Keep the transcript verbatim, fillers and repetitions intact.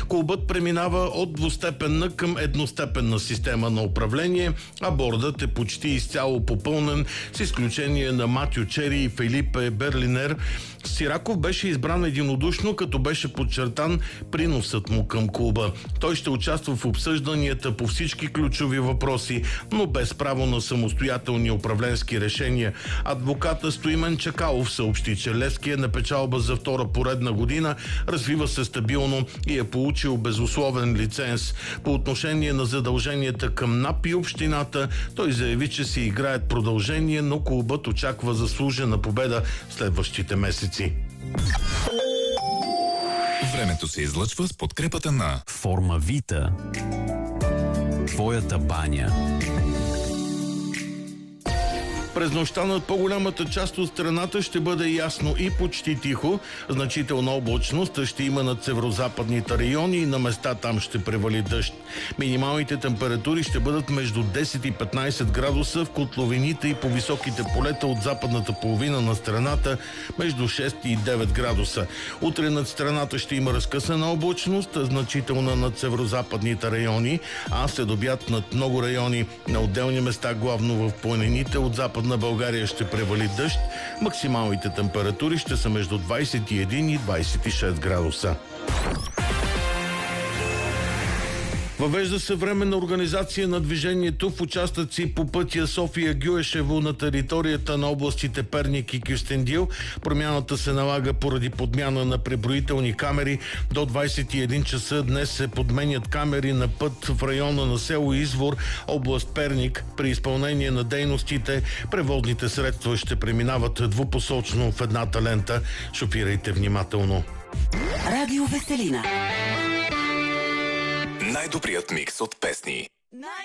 Клубът преминава от двустепенна към едностепенна система на управление, а бордът е почти изцяло попълнен, с изключение на Матю Чери и Филипе Берлинер. Сираков беше избран единодушно, като беше подчертан приносът му към клуба. Той ще участва в обсъжданията по всички ключови въпроси, но без право на самостоятелни управленски решения. Адвоката Стоимен Чакалов съобщи, че Левски е на печалба за втора поредна година, развива се стабилно и е получил безусловен лиценз. По отношение на задълженията към НАП и общината, той заяви, че си играят продължение, но клубът очаква заслужена победа в следващите месеци. Времето се излъчва с подкрепата на Формавита. Твоята баня. През нощта над по-голямата част от страната ще бъде ясно и почти тихо. Значителна облачност ще има над северозападните райони и на места там ще превали дъжд. Минималните температури ще бъдат между десет и петнайсет градуса в котловините и по високите полета от западната половина на страната между шест и девет градуса. Утре над страната ще има разкъсана облачност, значителна над северозападните райони, а след обяд над много райони на отделни места, главно в планините от запад на България, ще превали дъжд. Максималните температури ще са между двайсет и един и двайсет и шест градуса. Въвежда се временна организация на движението в участъци по пътя София-Гюешево на територията на областите Перник и Кюстендил. Промяната се налага поради подмяна на преброителни камери. До двайсет и един часа днес се подменят камери на път в района на село Извор, област Перник. При изпълнение на дейностите превозните средства ще преминават двупосочно в едната лента. Шофирайте внимателно. Радио Веселина. най-добрият микс от песни.